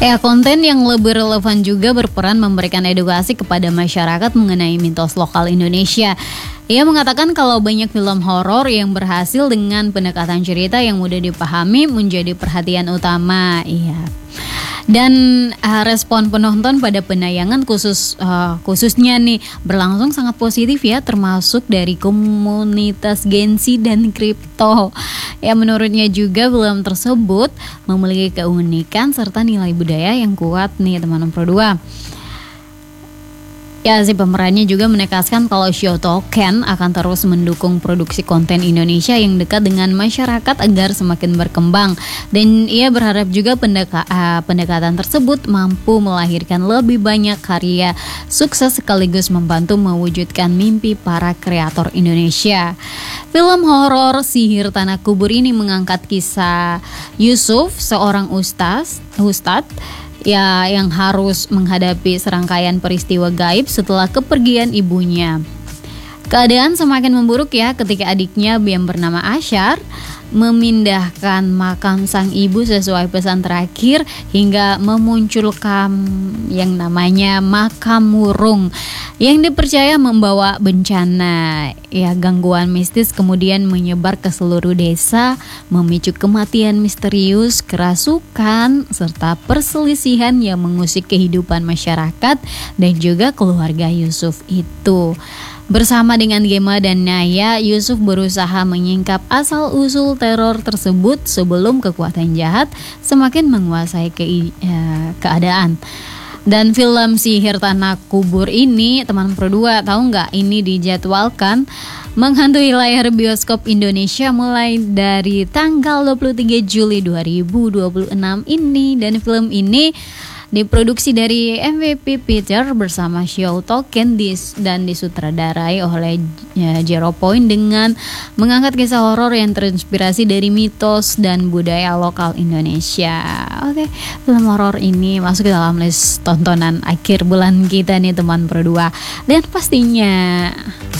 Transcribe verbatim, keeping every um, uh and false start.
Ya, konten yang lebih relevan juga berperan memberikan edukasi kepada masyarakat mengenai mitos lokal Indonesia. Ia mengatakan kalau banyak film horor yang berhasil dengan pendekatan cerita yang mudah dipahami menjadi perhatian utama. Iya. Dan uh, respon penonton pada penayangan khusus uh, khususnya nih berlangsung sangat positif ya, termasuk dari komunitas Gen Z dan kripto. Ya, menurutnya juga film tersebut memiliki keunikan serta nilai budaya yang kuat nih teman-teman Pro dua. Ya, si pemerannya juga menegaskan kalau Show Token akan terus mendukung produksi konten Indonesia yang dekat dengan masyarakat agar semakin berkembang. Dan ia berharap juga pendeka, uh, pendekatan tersebut mampu melahirkan lebih banyak karya sukses sekaligus membantu mewujudkan mimpi para kreator Indonesia. Film horor Sihir Tanah Kubur ini mengangkat kisah Yusuf, seorang ustaz, ustadz ya yang harus menghadapi serangkaian peristiwa gaib setelah kepergian ibunya. Keadaan semakin memburuk ya ketika adiknya yang bernama Asyar memindahkan makam sang ibu sesuai pesan terakhir hingga memunculkan yang namanya makam murung yang dipercaya membawa bencana. Ya, gangguan mistis kemudian menyebar ke seluruh desa, memicu kematian misterius, kerasukan, serta perselisihan yang mengusik kehidupan masyarakat dan juga keluarga Yusuf itu. Bersama dengan Gema dan Naya, Yusuf berusaha menyingkap asal-usul teror tersebut sebelum kekuatan jahat semakin menguasai ke- eh, keadaan. Dan film Sihir Tanah Kubur ini, teman Pro dua, tahu nggak, ini dijadwalkan menghantui layar bioskop Indonesia mulai dari tanggal dua puluh tiga Juli dua ribu dua puluh enam ini. Dan film ini diproduksi dari M V P Pictures bersama Show Token dis, dan disutradarai oleh ya, Zero Point dengan mengangkat kisah horor yang terinspirasi dari mitos dan budaya lokal Indonesia. Oke, film horor ini masuk ke dalam list tontonan akhir bulan kita nih teman Pro dua. Dan pastinya